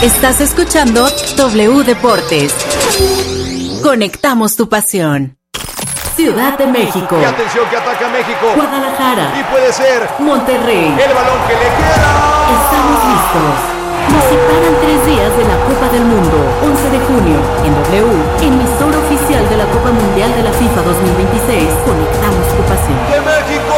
Estás escuchando W Deportes. Conectamos tu pasión. Ciudad de México. Y atención que ataca México. Guadalajara. Y puede ser Monterrey. El balón que le queda. Estamos listos. Nos separan 3 días de la Copa del Mundo. 11 de junio, en W, emisora oficial de la Copa Mundial de la FIFA 2026. Conectamos tu pasión. ¡De México!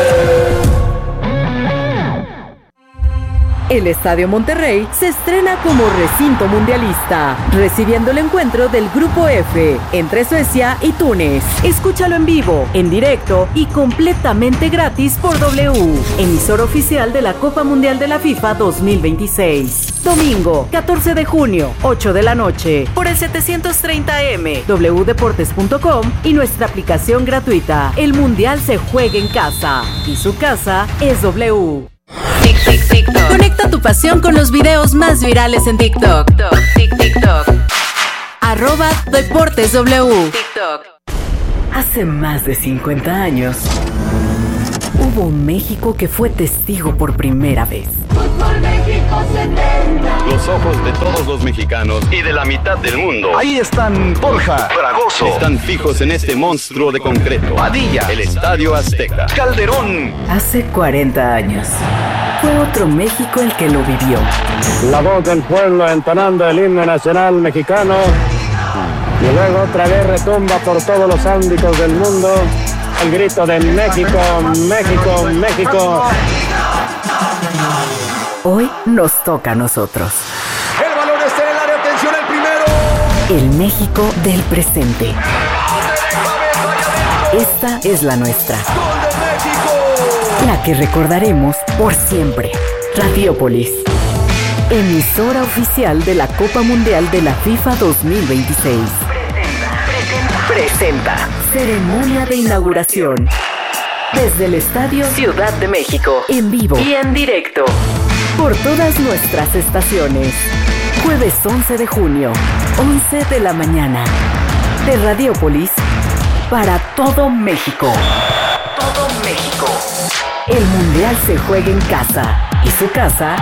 El Estadio Monterrey se estrena como recinto mundialista, recibiendo el encuentro del Grupo F entre Suecia y Túnez. Escúchalo en vivo, en directo y completamente gratis por W, emisora oficial de la Copa Mundial de la FIFA 2026. Domingo, 14 de junio, 8 de la noche, por el 730M, wdeportes.com y nuestra aplicación gratuita. El Mundial se juega en casa y su casa es W. TikTok. Conecta tu pasión con los videos más virales en TikTok. TikTok. @DeportesW. TikTok. Hace más de 50 años, hubo un México que fue testigo por primera vez. Fútbol México 70. Los ojos de todos los mexicanos y de la mitad del mundo. Ahí están Borja, Fragoso. Están fijos en este monstruo de concreto. Padilla, El Estadio Azteca. Calderón. Hace 40 años, fue otro México el que lo vivió. La voz del pueblo entonando el himno nacional mexicano y luego otra vez retumba por todos los ámbitos del mundo el grito de México, México, México. Hoy nos toca a nosotros. El balón está en el área, atención el primero. El México del presente. Esta es la nuestra. ¡Gol de México! La que recordaremos por siempre. Radiopolis, emisora oficial de la Copa Mundial de la FIFA 2026. Presenta. Ceremonia de inauguración. Desde el Estadio Ciudad de México. En vivo y en directo. Por todas nuestras estaciones. Jueves 11 de junio, 11 de la mañana. De Radiopolis para todo México. Todo México. El Mundial se juega en casa. Y su casa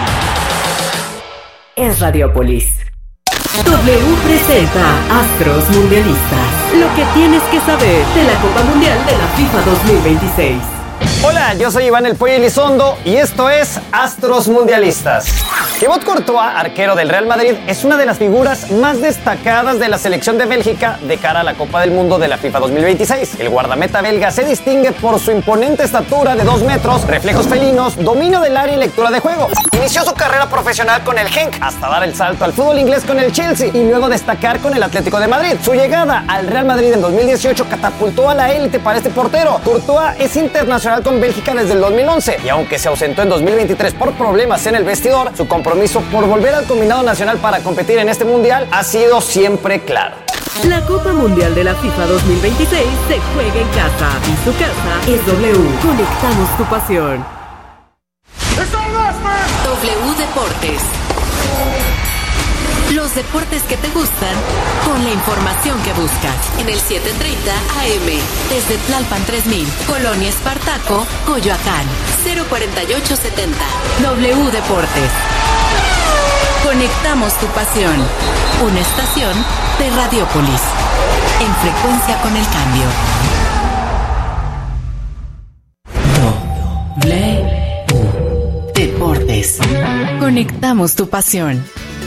es Radiopolis. W presenta Astros Mundialistas. Lo que tienes que saber de la Copa Mundial de la FIFA 2026. Hola, yo soy Iván El Pollo Elizondo y esto es Astros Mundialistas. Thibaut Courtois, arquero del Real Madrid, es una de las figuras más destacadas de la selección de Bélgica de cara a la Copa del Mundo de la FIFA 2026. El guardameta belga se distingue por su imponente estatura de 2 metros, reflejos felinos, dominio del área y lectura de juego. Inició su carrera profesional con el Genk, hasta dar el salto al fútbol inglés con el Chelsea y luego destacar con el Atlético de Madrid. Su llegada al Real Madrid en 2018 catapultó a la élite para este portero. Courtois es internacional con Bélgica desde el 2011 y aunque se ausentó en 2023 por problemas en el vestidor, su compromiso por volver al combinado nacional para competir en este mundial ha sido siempre claro. La Copa Mundial de la FIFA 2026 se juega en casa y su casa es W. Conectamos tu pasión. W Deportes. Los deportes que te gustan con la información que buscas. En el 730 AM. Desde Tlalpan 3000. Colonia Espartaco, Coyoacán. 04870. W Deportes. Conectamos tu pasión. Una estación de Radiopolis. En frecuencia con el cambio. W Deportes. Conectamos tu pasión.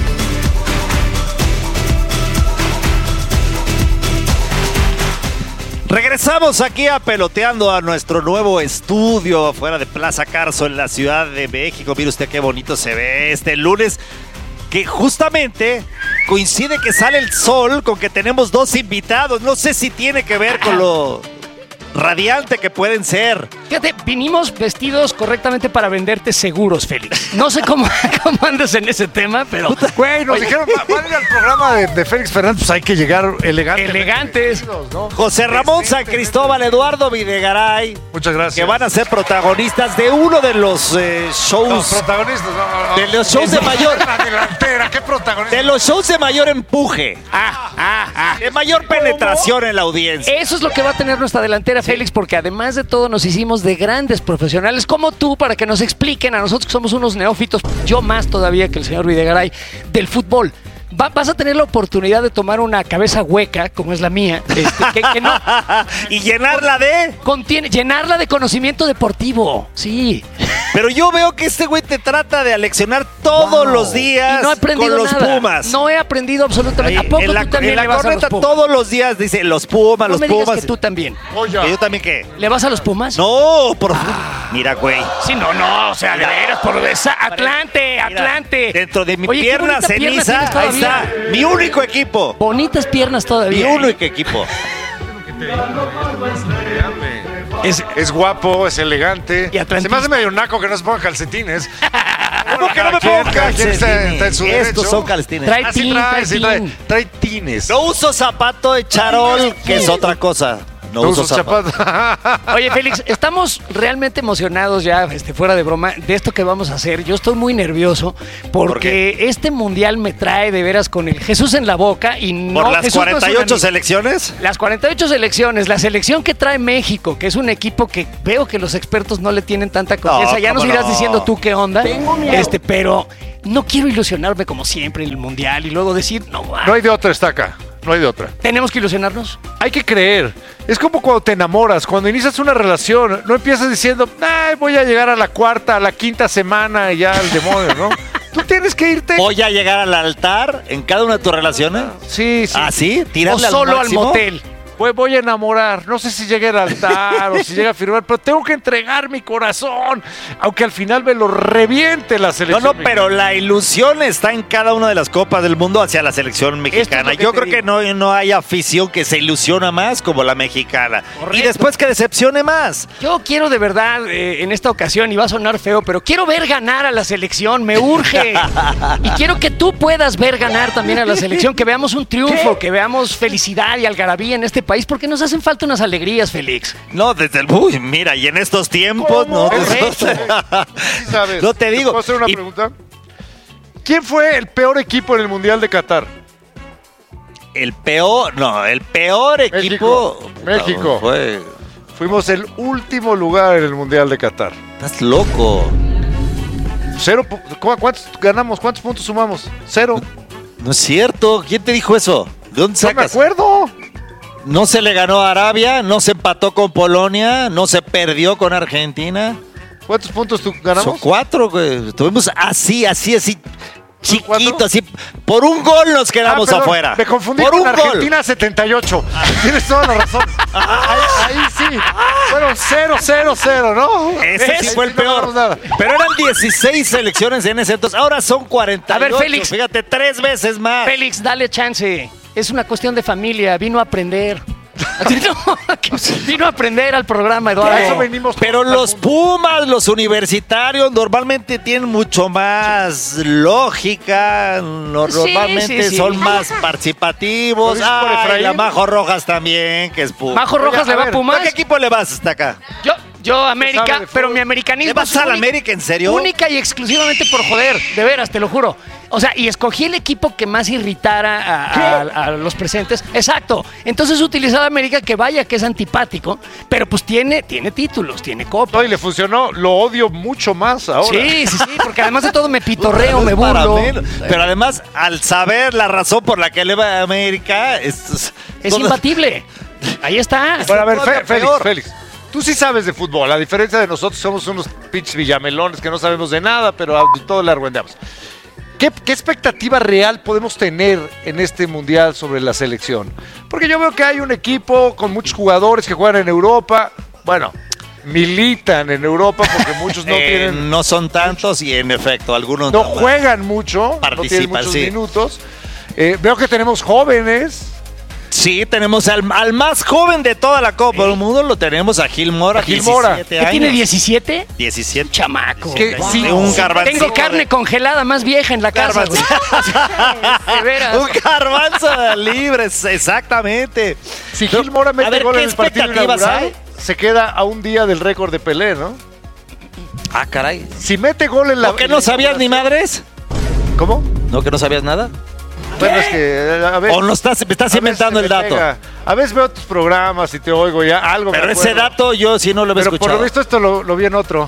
Regresamos aquí a Peloteando a nuestro nuevo estudio afuera de Plaza Carso en la Ciudad de México. Mire usted qué bonito se ve este lunes, que justamente coincide que sale el sol con que tenemos 2 invitados. No sé si tiene que ver con lo radiante que pueden ser. Fíjate, vinimos vestidos correctamente para venderte seguros, Félix. No sé cómo andas en ese tema, pero... Güey, nos dijeron, van a ir al programa de Félix Fernández, pues hay que llegar elegantes. ¿No? José Ramón San Cristóbal, Eduardo Videgaray. Muchas gracias. Que van a ser protagonistas de uno de los shows. Los protagonistas, no. De los shows de mayor. La delantera, ¿qué protagonista? De los shows de mayor empuje. De mayor penetración en la audiencia. Eso es lo que va a tener nuestra delantera, a Félix porque además de todo nos hicimos de grandes profesionales como tú para que nos expliquen a nosotros que somos unos neófitos, yo más todavía que el señor Videgaray, del fútbol. Vas a tener la oportunidad de tomar una cabeza hueca, como es la mía, que no... y llenarla de... llenarla de conocimiento deportivo, sí. Pero yo veo que este güey te trata de aleccionar todos los días y no he aprendido con los nada. Pumas. No he aprendido absolutamente. Ahí, ¿A poco en la, tú también en la le vas a los corneta Pumas? todos los días dice los Pumas, No los me Pumas. digas que tú también. Oye, ¿Que yo también qué? ¿Le vas a los Pumas? No, por mira, güey. Sí, no, o sea, de veras, por esa. Atlante. Dentro de mi Oye, qué pierna bonita pierna ceniza, tienes ahí todavía. está. Mi único equipo. Bonitas piernas Mi todavía. único equipo. es guapo, es elegante. Y atlantista. Se me hace medio naco que no se pongan calcetines. ¿Cómo que no me Cada pongo quien está en su calcetines? derecho. Estos son calcetines. Trae Ah, sí tin, trae, trae sí tin. trae tines. No uso zapato de charol, que es otra cosa. No uso zapato. Oye, Félix, estamos realmente emocionados ya, fuera de broma, de esto que vamos a hacer. Yo estoy muy nervioso porque este mundial me trae de veras con el Jesús en la boca y no... ¿Por las Jesús no es un 48 amigo. selecciones? Las 48 selecciones, la selección que trae México, que es un equipo que veo que los expertos no le tienen tanta confianza. Ya nos ¿cómo irás no? diciendo tú qué onda. Pero no quiero ilusionarme como siempre en el mundial y luego decir, no hay de otra, Estaca. No hay de otra. tenemos que ilusionarnos. Hay que creer. Es como cuando te enamoras, cuando inicias una relación, no empiezas diciendo, ay, voy a llegar a la cuarta, a la quinta semana y ya el demonio, ¿no? Tú tienes que irte. ¿Voy a llegar al altar en cada una de tus relaciones? Sí, sí. ¿Ah, sí? O ¿Tirarle solo al máximo? motel. Voy a enamorar. No sé si llegue al altar o si llega a firmar, pero tengo que entregar mi corazón. Aunque al final me lo reviente la selección. No, pero la ilusión está en cada una de las copas del mundo hacia la selección mexicana. lo que Yo te creo que no hay afición que se ilusiona más como la mexicana. Correcto. Y después que decepcione más. Yo quiero de verdad, en esta ocasión, y va a sonar feo, pero quiero ver ganar a la selección, me urge. Y quiero que tú puedas ver ganar también a la selección, que veamos un triunfo, que veamos felicidad y algarabía en este país, porque nos hacen falta unas alegrías, Félix. No, desde el... Uy, mira, y en estos tiempos... ¿Cómo? No, Correcto. Sí sabes. No te digo. ¿Puedo hacer una Y- pregunta? ¿Quién fue el peor equipo en el Mundial de Qatar? el peor equipo... México. Fue... Fuimos el último lugar en el Mundial de Qatar. Estás loco. ¿Cuántos ganamos? ¿Cuántos puntos sumamos? 0. No es cierto. ¿Quién te dijo eso? ¿De dónde No me sacas? acuerdo. No se le ganó a Arabia, no se empató con Polonia, no se perdió con Argentina. ¿Cuántos puntos ganamos? Son 4, güey. Estuvimos así, chiquito, 4? así. Por un gol nos quedamos perdón, afuera. Me confundí por con un Argentina 78. Tienes toda la razón. Ahí sí. Fueron 0-0-0, ¿no? gol. Ese sí Ahí fue el no peor. ganamos nada. Pero eran 16 selecciones en ese entonces. Ahora son 48. A ver, Félix. Fíjate, 3 veces más. Félix, dale chance. Es una cuestión de familia, vino a aprender. Vino a aprender al programa, Eduardo. Por eso venimos Pero todos al los mundo. Pumas, los universitarios, normalmente tienen mucho más lógica, normalmente sí. son más participativos. ¿Lo dices por Ay, Efraín? la Majo Rojas también, que es Puma. Majo Rojas Oye, le a va a ver, Pumas. ¿A qué equipo le vas hasta acá? Yo sabe América, de fútbol? pero mi americanismo ¿Le vas es a la único- América, en serio? Única y exclusivamente por joder, de veras, te lo juro. O sea, y escogí el equipo que más irritara a los presentes. Exacto. Entonces utilizaba América, que vaya que es antipático, pero pues tiene títulos, tiene copa. No, y le funcionó. Lo odio mucho más ahora. Sí, porque además de todo me pitorreo, No me es para burlo. menos. Pero además, al saber la razón por la que le va a América, Es imbatible. Ahí está. Bueno, a ver, Todavía peor. Félix. Tú sí sabes de fútbol. A diferencia de nosotros, somos unos pinches villamelones que no sabemos de nada, pero a todo le argüendeamos. ¿Qué expectativa real podemos tener en este mundial sobre la selección? Porque yo veo que hay un equipo con muchos jugadores que juegan en Europa. Bueno, militan en Europa porque muchos no tienen, no son tantos y en efecto, algunos no más. juegan mucho, no tienen Participan, muchos sí. minutos. Veo que tenemos jóvenes. Sí, tenemos al más joven de toda la Copa del Mundo, lo tenemos a Gil Mora, A Gil Mora. 17 ¿Qué años. tiene 17? 17. Chamaco. Que sí, Un garbanzo. Tengo carne congelada más vieja en la casa. Garbanzo. güey. De veras. Un garbanzo libre, exactamente. Si Gil Mora a mete ver, gol ¿qué en el partido expectativas inaugural, hay? se queda a un día del récord de Pelé, ¿no? Ah, caray. Si mete gol en la... ¿No que no sabías ni madres? ¿Cómo? ¿No que no sabías nada? Bueno, es que, a ver, ¿O me estás inventando el dato? A veces veo tus programas y te oigo ya algo. Pero me ese acuerdo. dato yo sí no lo había Pero escuchado. por lo visto esto lo vi en otro.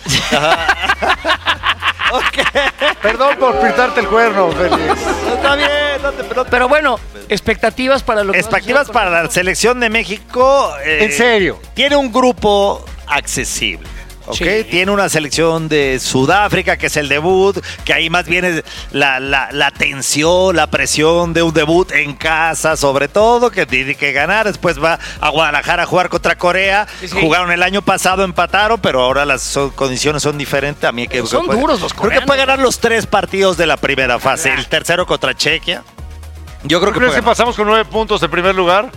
Perdón por pintarte el cuerno, Félix. Está bien, Pero bueno, expectativas para lo que expectativas va a para la selección de México. En serio. Tiene un grupo accesible. ¿Ok? Sí. Tiene una selección de Sudáfrica, que es el debut, que ahí más bien es la tensión, la presión de un debut en casa, sobre todo, que tiene que ganar. Después va a Guadalajara a jugar contra Corea. Sí. Jugaron el año pasado, empataron, pero ahora las condiciones son diferentes. A mí que Son duros los Creo que coreanos. puede ganar los 3 partidos de la primera fase. El tercero contra Chequia. Yo creo que ¿Crees puede que pasamos con 9 puntos en primer lugar?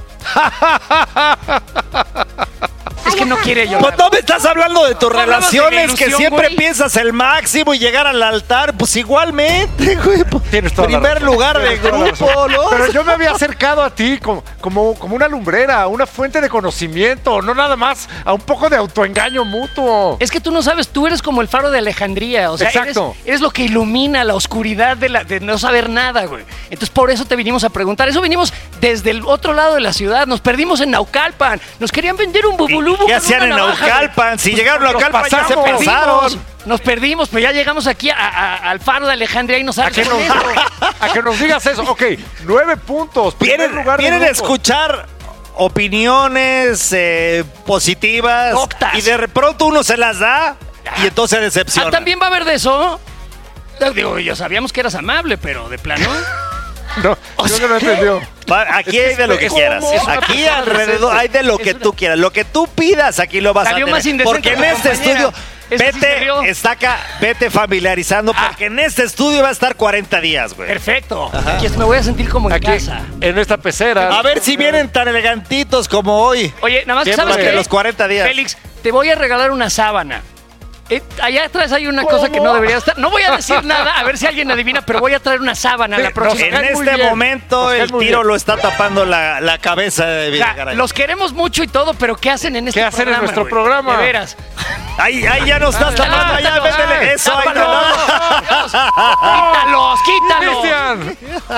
Es que no quiere yo. Pues no me estás hablando de tus ¿No hablabas de relaciones, la que ilusión, siempre güey? piensas el máximo y llegar al altar, pues igualmente, güey. Tienes toda la Primer razón. lugar de Tienes toda la grupo, razón. ¿no? Pero yo me había acercado a ti como una lumbrera, una fuente de conocimiento, no nada más a un poco de autoengaño mutuo. Es que tú no sabes, tú eres como el faro de Alejandría, o sea, Exacto. eres lo que ilumina la oscuridad de no saber nada, güey. Entonces por eso te vinimos a preguntar. Eso vinimos desde el otro lado de la ciudad, nos perdimos en Naucalpan, nos querían vender un bubulubu. ¿Qué con hacían una en navaja, Naucalpan? güey. Si Pues llegaron a nos Naucalpan ya se pasamos, pasaron. Nos perdimos, pero ya llegamos aquí al faro de Alejandría y nos A que, sales con nos, eso. a que nos digas eso. Ok, 9 puntos. Primer lugar de Vienen a grupo. escuchar opiniones positivas Doctas. y de pronto uno se las da y entonces decepciona. Ah, ¿también va a haber de eso? Digo, yo sabíamos que eras amable, pero de plano. No, yo que no entendió. Aquí hay de lo que ¿Cómo? quieras. Es una Aquí persona alrededor decente. hay de lo Es que una- tú quieras. Lo que tú pidas, aquí lo vas Salió a más tener. indecente Porque en la este compañera. estudio, Esa sí se rió. vete familiarizando, porque en este estudio va a estar 40 días, güey. Perfecto. Aquí me voy a sentir como en Aquí, casa. en esta pecera. A ver si vienen tan elegantitos como hoy. Oye, nada más que Siempre sabes de que los 40 días. Félix, te voy a regalar una sábana. Allá atrás hay una cosa que no debería estar. No voy a decir nada, a ver si alguien adivina, pero voy a traer una sábana la próxima. En cae muy este bien. momento Nos cae el muy tiro bien. lo está tapando la cabeza de O sea, Videgaray. los queremos mucho y todo, pero ¿qué hacen en este ¿Qué hacen en programa? nuestro güey? programa? De veras. Ahí ya nos estás tapando, ya véndele eso. Ahí ¡Quítalos, quítalos! ¡Cristian!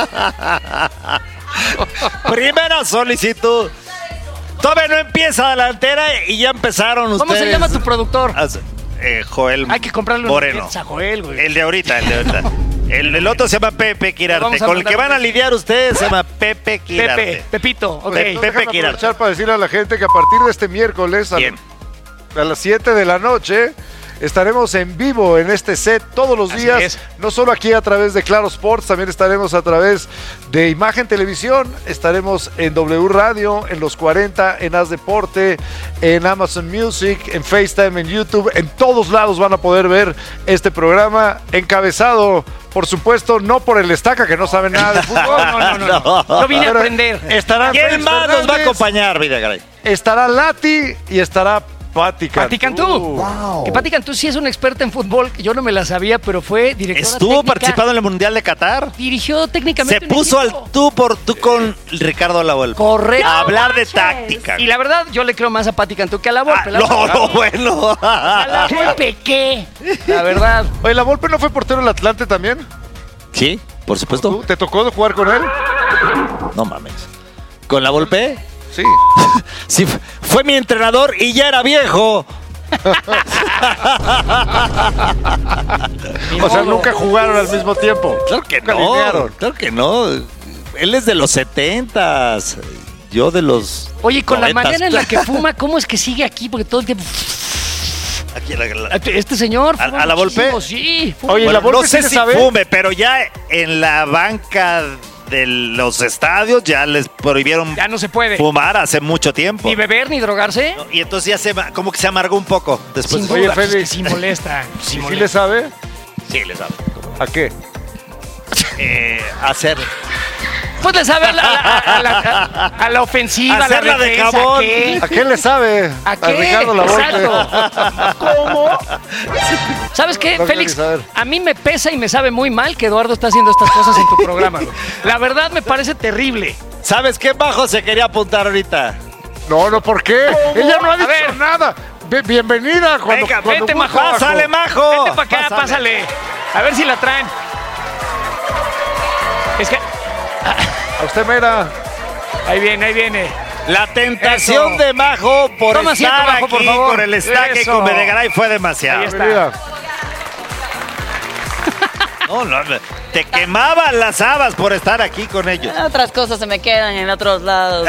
Primera solicitud. Todavía no empieza delantera y ya empezaron ustedes. ¿Cómo se llama tu productor? Joel Hay que comprarle un Moreno. a Joel, güey. El de ahorita. El otro se llama Pepe Quirarte. Vamos a Con el que mandar van a un- lidiar ustedes se llama Pepe Quirarte. Pepito, ok. Pepe Déjame Quirarte. aprovechar para decirle a la gente que a partir de este miércoles a Bien. las 7 de la noche estaremos en vivo en este set todos los Así días, es. no solo aquí a través de Claro Sports, también estaremos a través de Imagen Televisión, estaremos en W Radio, en Los 40, en Haz Deporte, en Amazon Music, en FaceTime, en YouTube, en todos lados van a poder ver este programa encabezado, por supuesto, no por el Estaca que no sabe nada de fútbol. No. Yo vine a Pero aprender. Estará ¿Quién Félix más nos va a Fernández, acompañar, Videgaray? estará Lati y estará Pati Pati Cantú. Que Pati Cantú sí es una experta en fútbol. Yo no me la sabía, pero fue directora Estuvo técnica. participando en el Mundial de Qatar. Dirigió técnicamente. Se un puso al equipo. tú por tú con Ricardo Lavolpe. Correcto. A hablar de táctica. Y la verdad, yo le creo más a Pati Cantú que a la Volpe. Bueno. A la Volpe, ¿qué? La verdad. Oye, ¿la Volpe no fue portero del Atlante también? Sí, por supuesto. ¿Tú? ¿Te tocó jugar con él? No mames. ¿Con Lavolpe? Sí. Sí, fue mi entrenador y ya era viejo. O sea, nunca jugaron al mismo tiempo. Claro que Nunca no. lidiaron. Claro que no. Él es de los 70s. Yo de los. Oye, con la 90s. manera en la que fuma, ¿cómo es que sigue aquí? Porque todo el tiempo. Aquí la- Este señor. ¿A fuma la Volpe? muchísimo, sí. fuma. Oye, Bueno, la Volpe no sé sí le si sabe. fume, pero ya en la banca de los estadios ya les prohibieron Ya no se puede. fumar hace mucho tiempo. Ni beber ni drogarse. Y entonces ya como que se amargó un poco después. Sin Oye, duda, pues, Félix. es que sí molesta. Sí ¿Sí molesta. le sabe? Sí, le sabe. ¿A qué? Hacer. Pues le sabe a la ofensiva, a la Hacerla de defensa, jabón. ¿a qué? ¿A qué le sabe? ¿A qué? Ricardo Lavolpe. Exacto. ¿Cómo? ¿Sabes qué, No Félix? quiero ni saber. A mí me pesa y me sabe muy mal que Eduardo está haciendo estas cosas en tu programa. güey. La verdad me parece terrible. ¿Sabes qué bajo se quería apuntar ahorita? No, ¿por qué? Ella no ha dicho ver. nada. Bienvenida. Cuando, Venga, cuando vente, guste, Majo. Pásale, Majo. Vente para acá, pásale. A ver si la traen. Es que A usted, Mera. Ahí viene. La tentación Eso. de Majo por Toma asiento, estar Majo, por aquí favor. con el estaque Eso. con Videgaray fue demasiado. Ahí está. Bienvenida. No, te quemaban las habas por estar aquí con ellos. Otras cosas se me quedan en otros lados.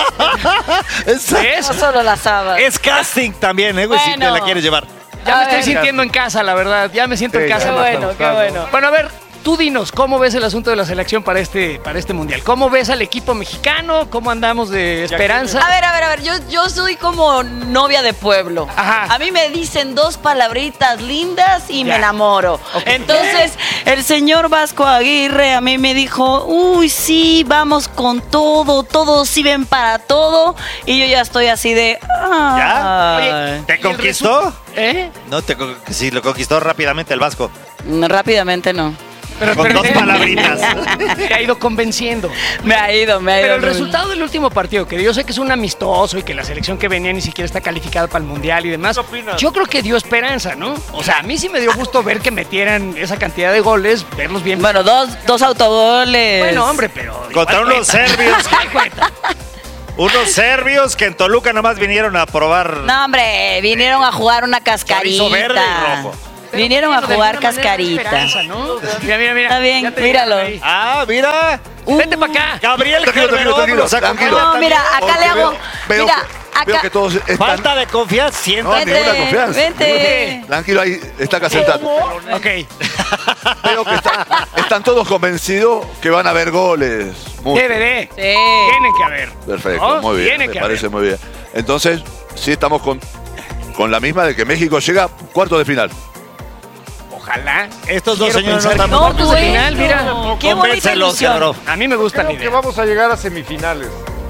Es, No solo las habas. es casting también, güey, si te Bueno. la quieres llevar. Ya A me estoy ver. sintiendo en casa, la verdad. Ya me siento en Sí, casa. ya. Qué bueno, qué bueno. Bueno, a ver, tú dinos, ¿cómo ves el asunto de la selección para este mundial? ¿Cómo ves al equipo mexicano? ¿Cómo andamos de esperanza? A ver, yo soy como novia de pueblo. Ajá. A mí me dicen 2 palabritas lindas y Ya. me enamoro. Ok. Entonces, el señor Vasco Aguirre a mí me dijo, uy, sí, vamos con todo, todos sirven para todo. Y yo ya estoy así de... ¿Ya? "Ay". Oye, ¿Te ¿y el conquistó? ¿Eh? No, sí, lo conquistó rápidamente el Vasco. Rápidamente no. Con 2 palabritas. Te ha ido convenciendo. Me ha ido. Pero el resultado del último partido, que yo sé que es un amistoso y que la selección que venía ni siquiera está calificada para el mundial y demás, ¿Qué opinas? yo creo que dio esperanza, ¿no? O sea, a mí sí me dio gusto ver que metieran esa cantidad de goles, verlos bien. Bueno, dos autogoles. Bueno, hombre, pero. Contra igual unos cuenta. serbios. Igual cuenta. Unos serbios que en Toluca nomás vinieron a probar. No, hombre, vinieron a jugar una cascarita. Chorizo verde y rojo. Pero Vinieron a bueno, de jugar alguna manera da cascarita. esperanza, ¿no? Mira. Está bien, ya te míralo. dijeron ahí. Ah, mira. Vente para acá. Gabriel Tranquilo, Gerberón tranquilo, nos acompaña tranquilo. No, también. mira, acá Porque le hago. veo Mira, veo acá. que todos están... Falta de confianza, No, siéntate. ninguna confianza. Vente. Tranquilo, ahí está acá sentado. Ok. Veo que están todos convencidos que van a haber goles. Mucho. DVD. Sí. Tienen que haber. Perfecto, ¿no? muy bien, Tienen me que parece haber. muy bien. Entonces, sí estamos con la misma de que México llega a cuartos de final. Ojalá. Estos dos Quiero señores pensar no que están cuartos de bueno. final, mira. Qué bonita Convéncelos, ilusión. Gerberón. A mí me gusta la Creo que idea. vamos a llegar a semifinales.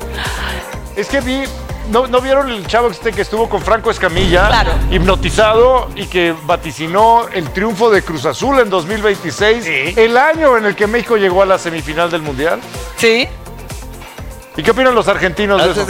Es que vi, ¿no vieron el chavo que estuvo con Franco Escamilla? Claro. Hipnotizado y que vaticinó el triunfo de Cruz Azul en 2026, Sí. el año en el que México llegó a la semifinal del Mundial. Sí. ¿Y qué opinan los argentinos de eso?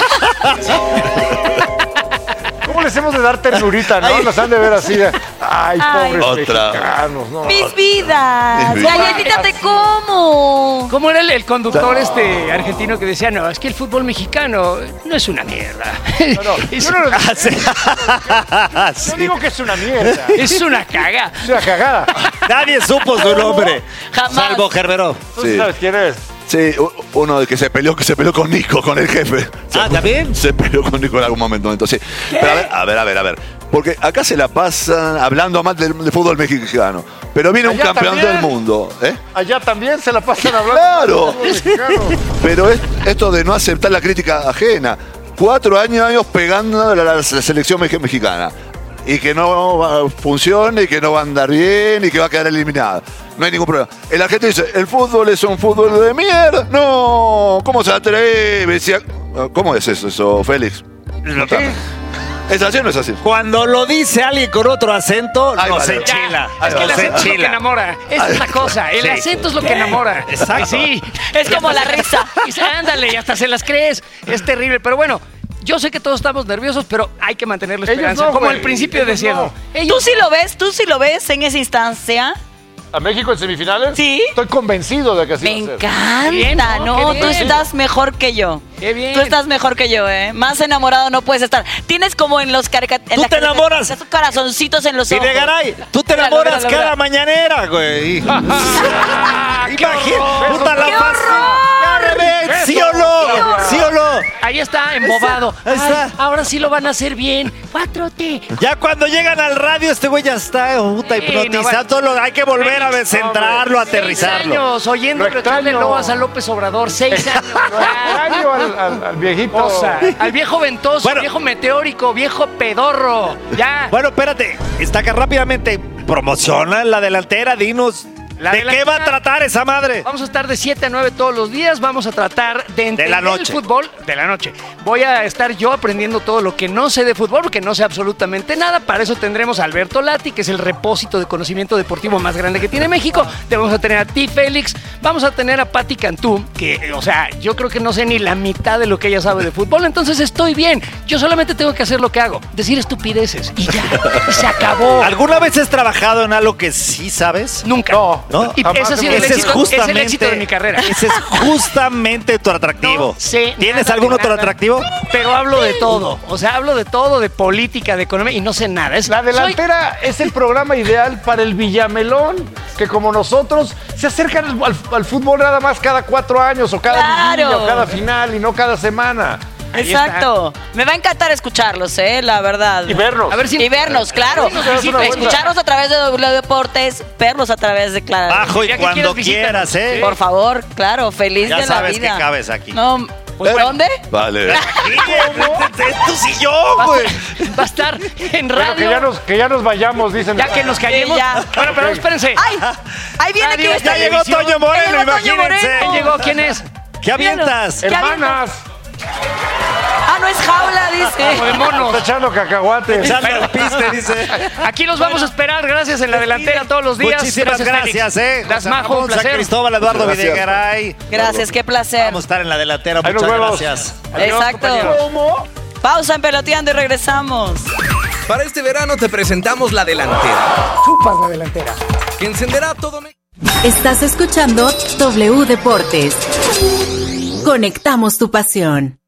¿Cómo les hemos de dar ternurita, no? Nos han de ver así de, ay, Ay. pobres Otra. mexicanos, ¿no? Mis vidas. Mis vidas. Galletita te como. ¿Cómo era el conductor argentino que decía, no, es que el fútbol mexicano no es una mierda? Es, Yo, no, yo Sí. digo que es una mierda. es una caga. Es una cagada. Nadie supo su nombre. Jamás. Salvo Gerberón. ¿Tú Sí. sabes quién es? Sí, uno que se peleó con Nico, con el jefe. Ah, ¿también? Se peleó con Nico en algún momento. Entonces, pero a ver. Porque acá se la pasan hablando más del fútbol mexicano. Pero viene un Allá campeón también. del mundo. ¿Eh? Allá también se la pasan hablando. Claro. del fútbol mexicano. Pero es esto de no aceptar la crítica ajena. 4 años pegando a la selección mexicana. Y que no funcione, y que no va a andar bien, y que va a quedar eliminada. No hay ningún problema. El argentino dice, el fútbol es un fútbol de mierda. No, ¿cómo se atreve? Decía, ¿cómo es eso, Félix? ¿Es así o no es así? Cuando lo dice alguien con otro acento, Ay, nos vale. enchila. Es que el Nos acento es lo que enchila. enamora. Esa es la cosa. El Sí. acento es lo que enamora. Exacto. Sí. Es como la risa. Y ándale, y hasta se las crees. Es terrible. Pero bueno, yo sé que todos estamos nerviosos, pero hay que mantener la Ellos esperanza. no, como güey. al principio Ellos decía. no. ¿Tú sí lo ves en esa instancia? ¿A México en semifinales? Sí. Estoy convencido de que así Me va a ser. encanta, Bien, ¿no? ¿no? Qué Tú bien. estás mejor que yo. Qué bien. Tú estás mejor que yo, ¿eh? Más enamorado no puedes estar. Tienes como en los caricaturas. Tú te enamoras. Esos corazoncitos en los ojos. Videgaray, tú te Míralo, enamoras míralo, cada mira. mañanera, güey. Imagínate, puta la ¡Qué paz. horror! ¿Sí o no? ¿Sí o no? Ahí está, embobado. Ahí está. Ay, ahora sí lo van a hacer bien. 4T. Ya cuando llegan al radio, este güey ya está puta, Sí, hipnotizando. Hay que volver a centrarlo, a 6 aterrizarlo. años oyendo Lo el retorno de extraño. Loas a López Obrador. 6 años. Extraño al viejito. Cosa. Al viejo ventoso, Bueno. viejo meteórico, viejo pedorro. Ya. Bueno, espérate, destaca rápidamente. Promociona la delantera, dinos. La ¿De qué delantera. va a tratar esa madre? Vamos a estar de 7 a 9 todos los días. Vamos a tratar de entender la el noche. fútbol de la noche. Voy a estar yo aprendiendo todo lo que no sé de fútbol, porque no sé absolutamente nada. Para eso tendremos a Alberto Lati, que es el repósito de conocimiento deportivo más grande que tiene México. Te vamos a tener a ti, Félix. vamos a tener a Pati Cantú, que, o sea, yo creo que no sé ni la mitad de lo que ella sabe de fútbol, entonces estoy bien. Yo solamente tengo que hacer lo que hago, decir estupideces y ya, y se acabó. ¿Alguna vez has trabajado en algo que sí sabes? Nunca. No. Y ese ha sido el Ese éxito, es el éxito de mi carrera. Ese es justamente tu atractivo. No sé ¿Tienes nada algún de otro nada, atractivo? Pero hablo de todo. O sea, hablo de todo, de política, de economía, y no sé nada. La delantera es el programa ideal para el Villamelón, que como nosotros se acercan al fútbol nada más cada 4 años o cada Claro. liguilla o cada final y no cada semana. Ahí Exacto. Me va a encantar escucharlos, la verdad. Y vernos. A ver si Y vernos, claro. Sí, nos das una vuelta. Escucharlos a través de W Deportes, verlos a través de Claro. Bajo y Ya que cuando quieras, visítanos. quieras, ¿eh? Por favor, claro, feliz Ya de la sabes vida. que cabes aquí. No, Pues bueno. ¿dónde? Vale. Es tu sillón, güey. va a estar en Pero radio. que ya nos vayamos, dicen. Ya que nos callemos. Sí, ya. Bueno, pero espérense. ¡Ay! Ahí viene Radio, que Ya llegó Toño Moreno, Ya llegó Toño imagínense. Moreno. ¿Quién llegó? ¿Quién es? ¿Qué avientas? Hermanas, Ah, no es jaula, Como de dice. monos. está echando cacahuates. Echando el piste, dice. Aquí los vamos a esperar, gracias en la delantera todos los días. Muchísimas gracias, Félix. Das José Majo, un Ramón, San placer. Cristóbal, Eduardo Gracias. Videgaray. Gracias, qué placer. Vamos a estar en la delantera, Ahí nos muchas vemos. gracias. Adiós, Exacto. compañeros. Pausa en Peloteando y regresamos. Para este verano te presentamos la delantera, Chupas la delantera. que encenderá todo México. Estás escuchando W Deportes. Conectamos tu pasión.